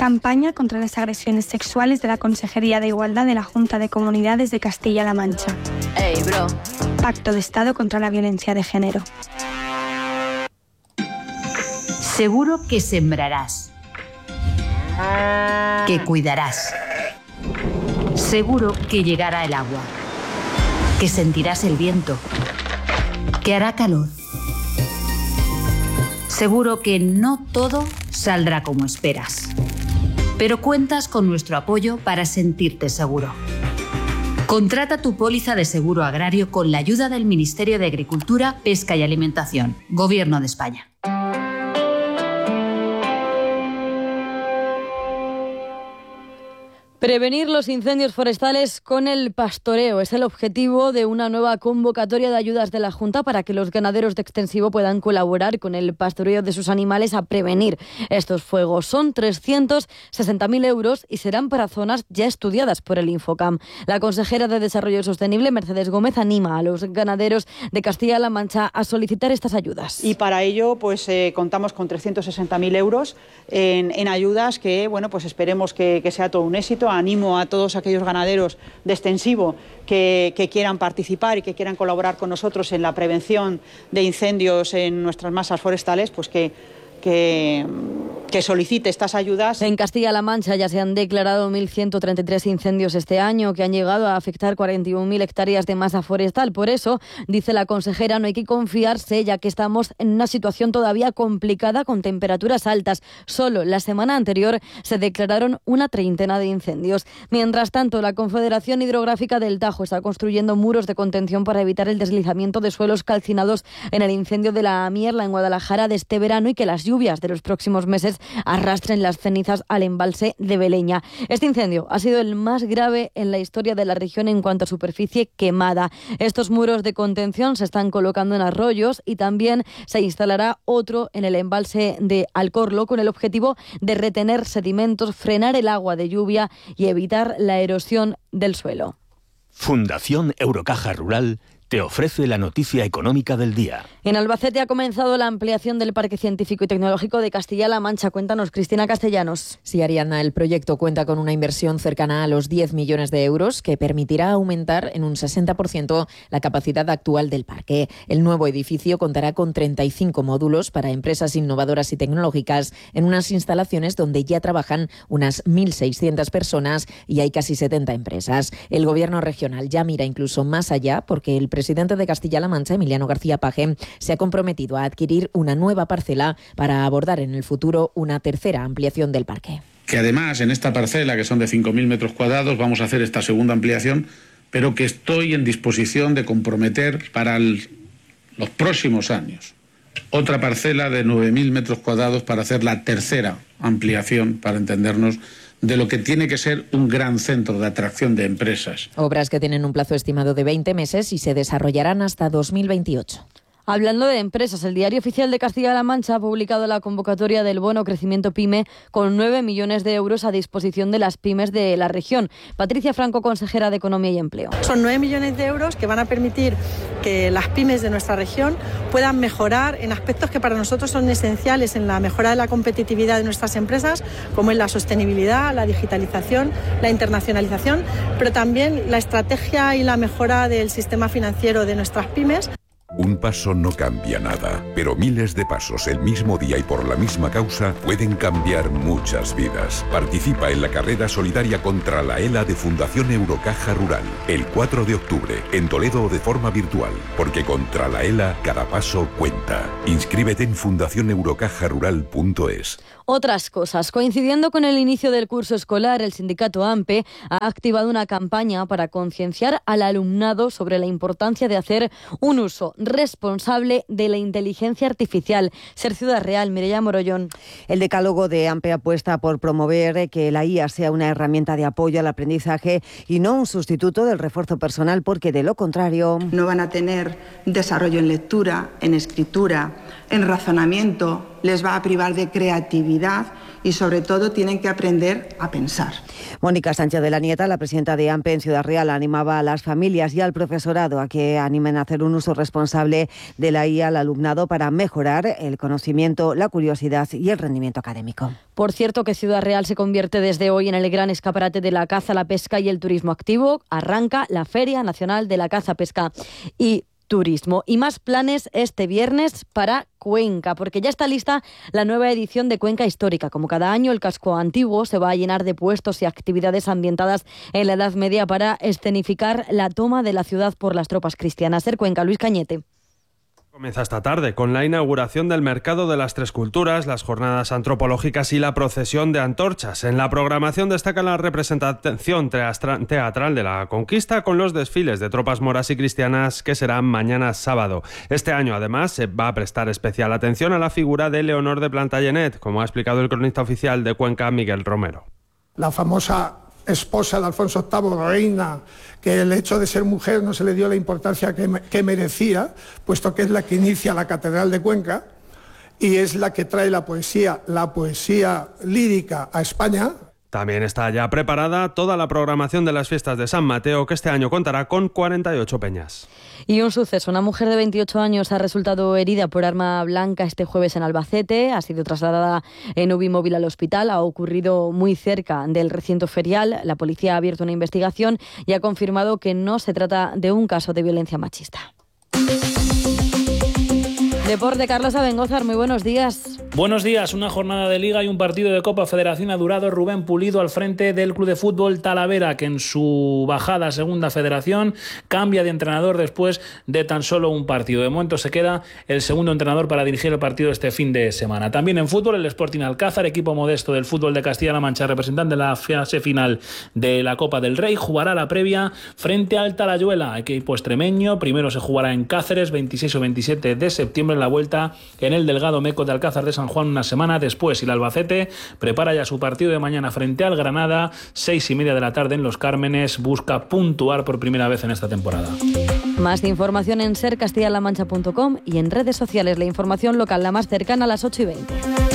Campaña contra las agresiones sexuales de la Consejería de Igualdad de la Junta de Comunidades de Castilla-La Mancha. Ey, bro. Pacto de Estado contra la violencia de género. Seguro que sembrarás, que cuidarás. Seguro que llegará el agua, que sentirás el viento, que hará calor. Seguro que no todo saldrá como esperas, pero cuentas con nuestro apoyo para sentirte seguro. Contrata tu póliza de seguro agrario con la ayuda del Ministerio de Agricultura, Pesca y Alimentación, Gobierno de España. Prevenir los incendios forestales con el pastoreo es el objetivo de una nueva convocatoria de ayudas de la Junta para que los ganaderos de extensivo puedan colaborar con el pastoreo de sus animales a prevenir estos fuegos. Son 360.000 euros y serán para zonas ya estudiadas por el Infocam. La consejera de Desarrollo Sostenible, Mercedes Gómez, anima a los ganaderos de Castilla-La Mancha a solicitar estas ayudas. Y para ello contamos con 360.000 euros en ayudas que esperemos que sea todo un éxito. Animo a todos aquellos ganaderos de extensivo que quieran participar y que quieran colaborar con nosotros en la prevención de incendios en nuestras masas forestales, pues que solicite estas ayudas. En Castilla-La Mancha ya se han declarado 1.133 incendios este año que han llegado a afectar 41.000 hectáreas de masa forestal. Por eso, dice la consejera, no hay que confiarse, ya que estamos en una situación todavía complicada con temperaturas altas. Solo la semana anterior se declararon una treintena de incendios. Mientras tanto, la Confederación Hidrográfica del Tajo está construyendo muros de contención para evitar el deslizamiento de suelos calcinados en el incendio de la Mierla en Guadalajara de este verano y que las lluvias de los próximos meses arrastren las cenizas al embalse de Beleña. Este incendio ha sido el más grave en la historia de la región en cuanto a superficie quemada. Estos muros de contención se están colocando en arroyos y también se instalará otro en el embalse de Alcorlo con el objetivo de retener sedimentos, frenar el agua de lluvia y evitar la erosión del suelo. Fundación Eurocaja Rural te ofrece la noticia económica del día. En Albacete ha comenzado la ampliación del Parque Científico y Tecnológico de Castilla-La Mancha. Cuéntanos, Cristina Castellanos. Sí, Ariadna, el proyecto cuenta con una inversión cercana a los 10 millones de euros que permitirá aumentar en un 60% la capacidad actual del parque. El nuevo edificio contará con 35 módulos para empresas innovadoras y tecnológicas en unas instalaciones donde ya trabajan unas 1.600 personas y hay casi 70 empresas. El Gobierno regional ya mira incluso más allá porque el presidente de Castilla-La Mancha, Emiliano García Paje, se ha comprometido a adquirir una nueva parcela para abordar en el futuro una tercera ampliación del parque. Que además en esta parcela, que son de 5.000 metros cuadrados, vamos a hacer esta segunda ampliación, pero que estoy en disposición de comprometer para los próximos años otra parcela de 9.000 metros cuadrados para hacer la tercera ampliación, para entendernos, de lo que tiene que ser un gran centro de atracción de empresas. Obras que tienen un plazo estimado de 20 meses y se desarrollarán hasta 2028. Hablando de empresas, el Diario Oficial de Castilla-La Mancha ha publicado la convocatoria del Bono Crecimiento PYME con 9 millones de euros a disposición de las pymes de la región. Patricia Franco, consejera de Economía y Empleo. Son 9 millones de euros que van a permitir que las pymes de nuestra región puedan mejorar en aspectos que para nosotros son esenciales en la mejora de la competitividad de nuestras empresas, como es la sostenibilidad, la digitalización, la internacionalización, pero también la estrategia y la mejora del sistema financiero de nuestras pymes. Un paso no cambia nada, pero miles de pasos el mismo día y por la misma causa pueden cambiar muchas vidas. Participa en la carrera solidaria contra la ELA de Fundación Eurocaja Rural, el 4 de octubre, en Toledo o de forma virtual, porque contra la ELA cada paso cuenta. Inscríbete en fundacioneurocajarural.es. Otras cosas. Coincidiendo con el inicio del curso escolar, el sindicato AMPE ha activado una campaña para concienciar al alumnado sobre la importancia de hacer un uso responsable de la inteligencia artificial. Ser Ciudad Real, Mireia Morollón. El decálogo de AMPE apuesta por promover que la IA sea una herramienta de apoyo al aprendizaje y no un sustituto del refuerzo personal, porque de lo contrario no van a tener desarrollo en lectura, en escritura, en razonamiento, les va a privar de creatividad y sobre todo tienen que aprender a pensar. Mónica Sánchez de la Nieta, la presidenta de AMPE en Ciudad Real, animaba a las familias y al profesorado a que animen a hacer un uso responsable de la IA al alumnado para mejorar el conocimiento, la curiosidad y el rendimiento académico. Por cierto, que Ciudad Real se convierte desde hoy en el gran escaparate de la caza, la pesca y el turismo activo. Arranca la Feria Nacional de la Caza, Pesca y Turismo. Y más planes este viernes para Cuenca, porque ya está lista la nueva edición de Cuenca Histórica. Como cada año, el casco antiguo se va a llenar de puestos y actividades ambientadas en la Edad Media para escenificar la toma de la ciudad por las tropas cristianas. Ser Cuenca, Luis Cañete. Comienza esta tarde con la inauguración del Mercado de las Tres Culturas, las jornadas antropológicas y la procesión de antorchas. En la programación destaca la representación teatral de la conquista con los desfiles de tropas moras y cristianas que serán mañana sábado. Este año además se va a prestar especial atención a la figura de Leonor de Plantagenet, como ha explicado el cronista oficial de Cuenca, Miguel Romero. La famosa esposa de Alfonso VIII, reina, que el hecho de ser mujer no se le dio la importancia que merecía, puesto que es la que inicia la Catedral de Cuenca y es la que trae la poesía lírica a España. También está ya preparada toda la programación de las fiestas de San Mateo, que este año contará con 48 peñas. Y un suceso, una mujer de 28 años ha resultado herida por arma blanca este jueves en Albacete, ha sido trasladada en UBI móvil al hospital, ha ocurrido muy cerca del recinto ferial. La policía ha abierto una investigación y ha confirmado que no se trata de un caso de violencia machista. Deporte, Carlos Abengózar, muy buenos días. Buenos días, una jornada de Liga y un partido de Copa Federación ha durado Rubén Pulido al frente del Club de Fútbol Talavera, que en su bajada a Segunda Federación cambia de entrenador después de tan solo un partido. De momento se queda el segundo entrenador para dirigir el partido este fin de semana. También en fútbol, el Sporting Alcázar, equipo modesto del fútbol de Castilla-La Mancha, representante de la fase final de la Copa del Rey, jugará la previa frente al Talayuela, equipo extremeño. Primero se jugará en Cáceres, 26 o 27 de septiembre, en la vuelta en el Delgado Meco de Alcázar de San Juan una semana después. Y el Albacete prepara ya su partido de mañana frente al Granada, 6:30 de la tarde en Los Cármenes. Busca puntuar por primera vez en esta temporada. Más información en sercastillalamancha.com y en redes sociales. La información local la más cercana a las 8:20.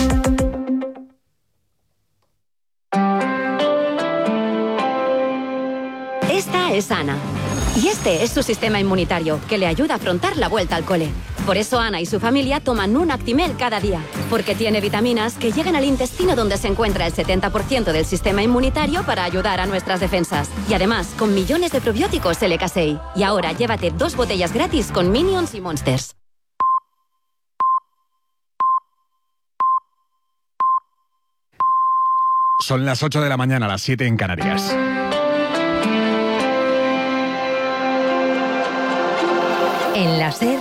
Esta es Ana. Y este es su sistema inmunitario, que le ayuda a afrontar la vuelta al cole. Por eso Ana y su familia toman un Actimel cada día, porque tiene vitaminas que llegan al intestino, donde se encuentra el 70% del sistema inmunitario, para ayudar a nuestras defensas. Y además, con millones de probióticos LK6. Y ahora llévate 2 botellas gratis con Minions y Monsters. Son las 8 de la mañana, las 7 en Canarias. En la SER,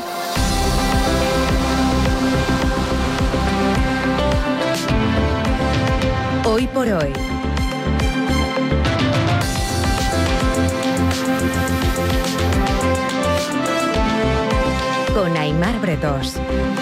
Hoy por Hoy. Con Aimar Bretós.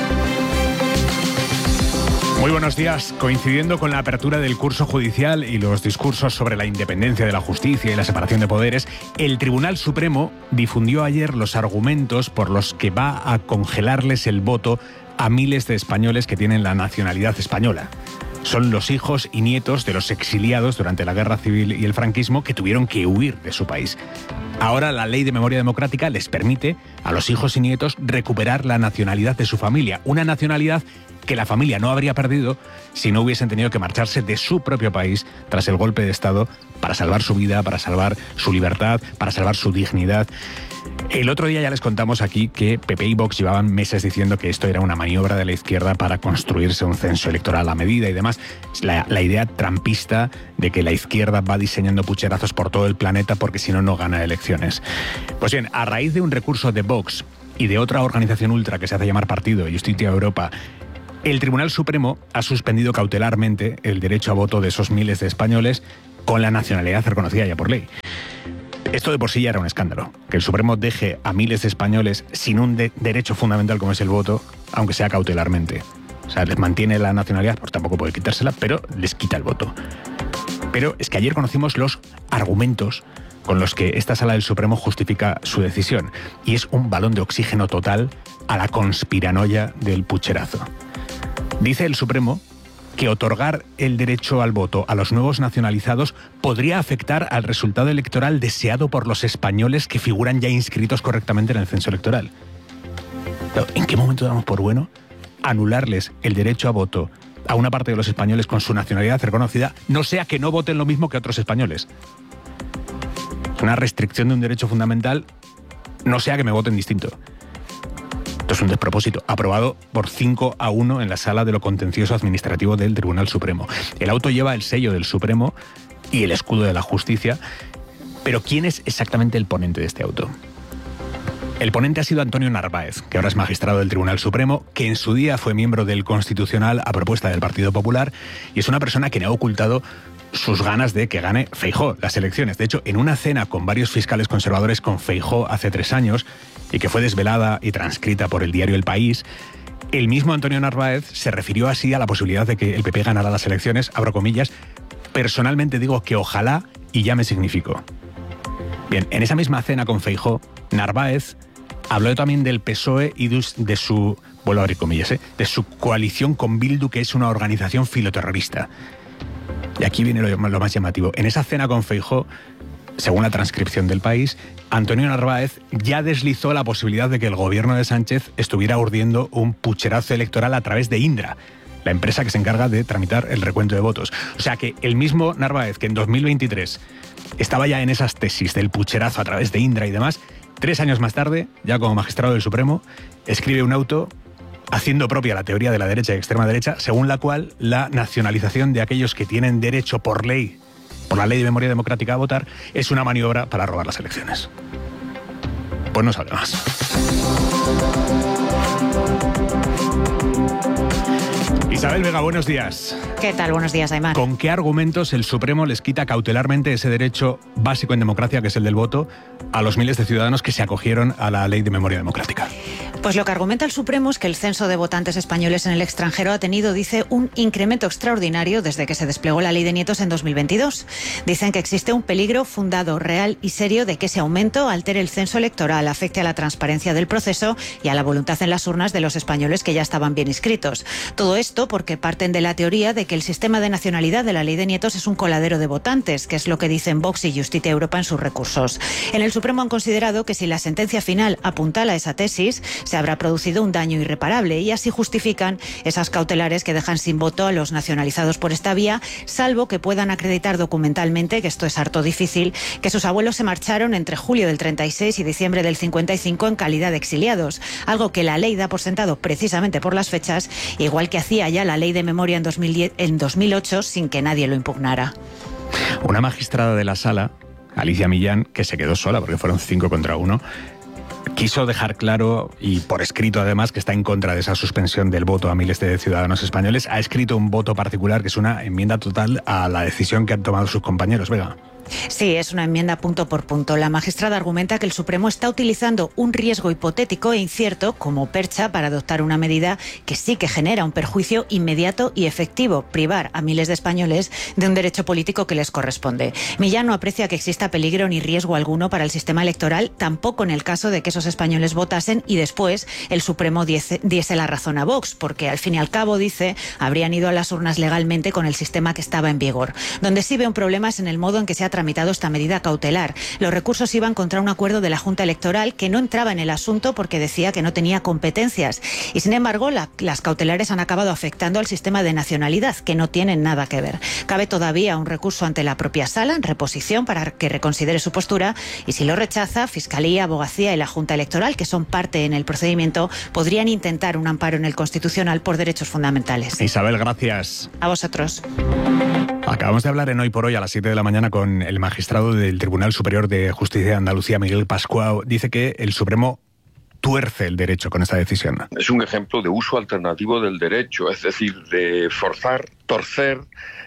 Muy buenos días. Coincidiendo con la apertura del curso judicial y los discursos sobre la independencia de la justicia y la separación de poderes, el Tribunal Supremo difundió ayer los argumentos por los que va a congelarles el voto a miles de españoles que tienen la nacionalidad española. Son los hijos y nietos de los exiliados durante la Guerra Civil y el franquismo que tuvieron que huir de su país. Ahora la Ley de Memoria Democrática les permite a los hijos y nietos recuperar la nacionalidad de su familia, una nacionalidad que la familia no habría perdido si no hubiesen tenido que marcharse de su propio país tras el golpe de Estado para salvar su vida, para salvar su libertad, para salvar su dignidad. El otro día ya les contamos aquí que PP y Vox llevaban meses diciendo que esto era una maniobra de la izquierda para construirse un censo electoral a medida y demás. La idea trampista de que la izquierda va diseñando pucherazos por todo el planeta porque si no, no gana elecciones. Pues bien, a raíz de un recurso de Vox y de otra organización ultra que se hace llamar Partido Justicia Europa, el Tribunal Supremo ha suspendido cautelarmente el derecho a voto de esos miles de españoles con la nacionalidad reconocida ya por ley. Esto de por sí ya era un escándalo, que el Supremo deje a miles de españoles sin un derecho fundamental como es el voto, aunque sea cautelarmente. O sea, les mantiene la nacionalidad, pues tampoco puede quitársela, pero les quita el voto. Pero es que ayer conocimos los argumentos con los que esta Sala del Supremo justifica su decisión, y es un balón de oxígeno total a la conspiranoia del pucherazo. Dice el Supremo que otorgar el derecho al voto a los nuevos nacionalizados podría afectar al resultado electoral deseado por los españoles que figuran ya inscritos correctamente en el censo electoral. ¿En qué momento damos por bueno anularles el derecho a voto a una parte de los españoles con su nacionalidad reconocida, no sea que no voten lo mismo que otros españoles? Una restricción de un derecho fundamental, no sea que me voten distinto. Esto es un despropósito, aprobado por 5-1 en la Sala de lo Contencioso Administrativo del Tribunal Supremo. El auto lleva el sello del Supremo y el escudo de la justicia, pero ¿quién es exactamente el ponente de este auto? El ponente ha sido Antonio Narváez, que ahora es magistrado del Tribunal Supremo, que en su día fue miembro del Constitucional a propuesta del Partido Popular y es una persona que no ha ocultado sus ganas de que gane Feijóo las elecciones. De hecho, en una cena con varios fiscales conservadores con Feijóo hace 3 años, y que fue desvelada y transcrita por el diario El País, el mismo Antonio Narváez se refirió así a la posibilidad de que el PP ganara las elecciones, abro comillas, personalmente digo que ojalá y ya me significó. Bien, en esa misma cena con Feijóo, Narváez habló también del PSOE y de su, vuelvo a abrir comillas, de su coalición con Bildu, que es una organización filoterrorista. Y aquí viene lo más llamativo. En esa cena con Feijóo, según la transcripción del País, Antonio Narváez ya deslizó la posibilidad de que el gobierno de Sánchez estuviera urdiendo un pucherazo electoral a través de Indra, la empresa que se encarga de tramitar el recuento de votos. O sea que el mismo Narváez, que en 2023 estaba ya en esas tesis del pucherazo a través de Indra y demás, 3 años más tarde, ya como magistrado del Supremo, escribe un auto haciendo propia la teoría de la derecha y extrema derecha, según la cual la nacionalización de aquellos que tienen derecho por ley, por la Ley de Memoria Democrática a votar, es una maniobra para robar las elecciones. Pues no sabe más. Isabel Vega, buenos días. ¿Qué tal? Buenos días, Aymar. ¿Con qué argumentos el Supremo les quita cautelarmente ese derecho básico en democracia, que es el del voto, a los miles de ciudadanos que se acogieron a la Ley de Memoria Democrática? Pues lo que argumenta el Supremo es que el censo de votantes españoles en el extranjero ha tenido, dice, un incremento extraordinario desde que se desplegó la Ley de Nietos en 2022. Dicen que existe un peligro fundado, real y serio de que ese aumento altere el censo electoral, afecte a la transparencia del proceso y a la voluntad en las urnas de los españoles que ya estaban bien inscritos. Todo esto porque parten de la teoría de que el sistema de nacionalidad de la Ley de Nietos es un coladero de votantes, que es lo que dicen Vox y Justicia Europa en sus recursos. En el Supremo han considerado que si la sentencia final apuntala esa tesis, se habrá producido un daño irreparable, y así justifican esas cautelares que dejan sin voto a los nacionalizados por esta vía, salvo que puedan acreditar documentalmente, que esto es harto difícil, que sus abuelos se marcharon entre julio del 36 y diciembre del 55 en calidad de exiliados, algo que la ley da por sentado precisamente por las fechas, igual que hacía ya la Ley de Memoria en 2008 sin que nadie lo impugnara. Una magistrada de la Sala, Alicia Millán, que se quedó sola porque fueron 5 contra 1, quiso dejar claro, y por escrito además, que está en contra de esa suspensión del voto a miles de ciudadanos españoles. Ha escrito un voto particular que es una enmienda total a la decisión que han tomado sus compañeros. Vega. Sí, es una enmienda punto por punto. La magistrada argumenta que el Supremo está utilizando un riesgo hipotético e incierto como percha para adoptar una medida que sí que genera un perjuicio inmediato y efectivo, privar a miles de españoles de un derecho político que les corresponde. Millán no aprecia que exista peligro ni riesgo alguno para el sistema electoral, tampoco en el caso de que esos españoles votasen y después el Supremo diese la razón a Vox, porque al fin y al cabo, dice, habrían ido a las urnas legalmente con el sistema que estaba en vigor. Donde sí ve un problema es en el modo en que se ha tramitado esta medida cautelar. Los recursos iban contra un acuerdo de la Junta Electoral que no entraba en el asunto porque decía que no tenía competencias. Y sin embargo, las cautelares han acabado afectando al sistema de nacionalidad, que no tienen nada que ver. Cabe todavía un recurso ante la propia Sala en reposición para que reconsidere su postura, y si lo rechaza, Fiscalía, Abogacía y la Junta Electoral, que son parte en el procedimiento, podrían intentar un amparo en el Constitucional por derechos fundamentales. Isabel, gracias. A vosotros. Acabamos de hablar en Hoy por Hoy a las 7 de la mañana con el magistrado del Tribunal Superior de Justicia de Andalucía, Miguel Pascual. Dice que el Supremo tuerce el derecho con esta decisión. Es un ejemplo de uso alternativo del derecho, es decir, de forzar, torcer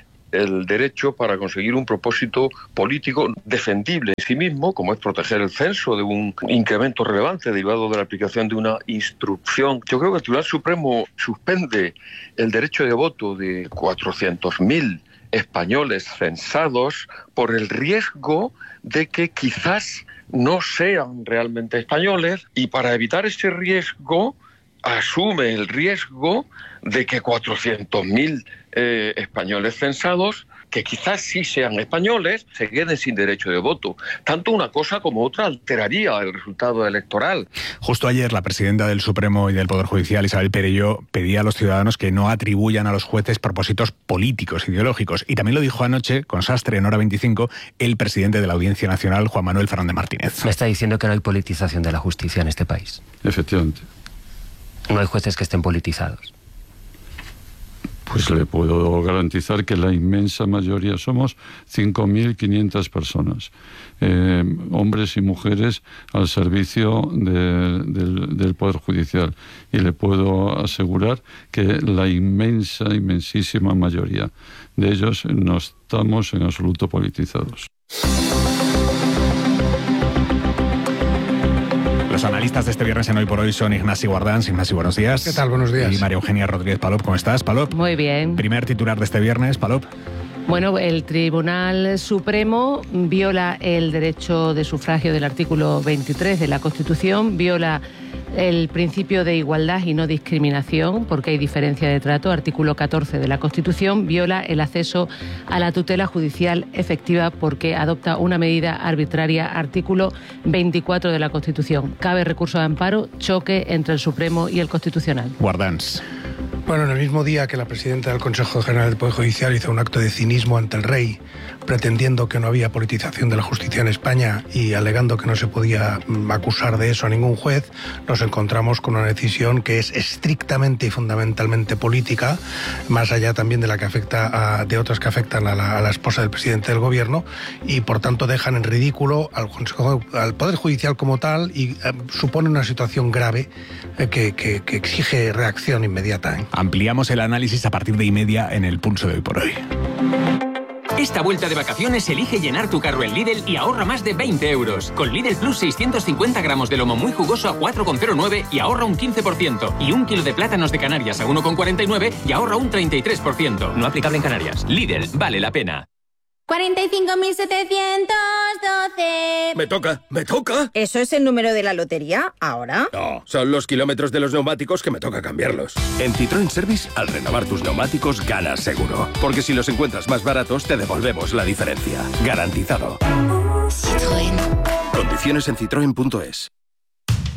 el derecho para conseguir un propósito político defendible en sí mismo, como es proteger el censo de un incremento relevante derivado de la aplicación de una instrucción. Yo creo que el Tribunal Supremo suspende el derecho de voto de 400.000 españoles censados por el riesgo de que quizás no sean realmente españoles, y para evitar ese riesgo asume el riesgo de que 400.000 españoles censados, que quizás sí sean españoles, se queden sin derecho de voto. Tanto una cosa como otra alteraría el resultado electoral. Justo ayer la presidenta del Supremo y del Poder Judicial, Isabel Perelló, pedía a los ciudadanos que no atribuyan a los jueces propósitos políticos, ideológicos. Y también lo dijo anoche, con Sastre, en Hora 25, el presidente de la Audiencia Nacional, Juan Manuel Fernández Martínez. Me está diciendo que no hay politización de la justicia en este país. Efectivamente. No hay jueces que estén politizados. Pues le puedo garantizar que la inmensa mayoría, somos 5.500 personas, hombres y mujeres al servicio del Poder Judicial. Y le puedo asegurar que la inmensísima mayoría de ellos no estamos en absoluto politizados. Los analistas de este viernes en Hoy por Hoy son Ignasi Guardans. Ignasi, buenos días. ¿Qué tal? Buenos días. Y María Eugenia Rodríguez Palop. ¿Cómo estás, Palop? Muy bien. Primer titular de este viernes, Palop. Bueno, el Tribunal Supremo viola el derecho de sufragio del artículo 23 de la Constitución, viola el principio de igualdad y no discriminación, porque hay diferencia de trato, artículo 14 de la Constitución, viola el acceso a la tutela judicial efectiva porque adopta una medida arbitraria, artículo 24 de la Constitución. Cabe recurso de amparo, choque entre el Supremo y el Constitucional. Guardans. Bueno, en el mismo día que la presidenta del Consejo General del Poder Judicial hizo un acto de cinismo ante el rey, pretendiendo que no había politización de la justicia en España y alegando que no se podía acusar de eso a ningún juez, nos encontramos con una decisión que es estrictamente y fundamentalmente política, más allá también de la que afecta de otras que afectan a la esposa del presidente del gobierno, y por tanto dejan en ridículo al Poder Judicial como tal y supone una situación grave que exige reacción inmediata. Ampliamos el análisis a partir de 1:30 en el Pulso de Hoy por Hoy. Esta vuelta de vacaciones elige llenar tu carro en Lidl y ahorra más de 20 euros. Con Lidl Plus 650 gramos de lomo muy jugoso a 4,09 y ahorra un 15%. Y 1 kilo de plátanos de Canarias a 1,49 y ahorra un 33%. No aplicable en Canarias. Lidl, vale la pena. 45.712. Me toca. ¿Eso es el número de la lotería ahora? No, son los kilómetros de los neumáticos que me toca cambiarlos. En Citroën Service, al renovar tus neumáticos, ganas seguro. Porque si los encuentras más baratos, te devolvemos la diferencia. Garantizado. Citroën. Condiciones en citroen.es.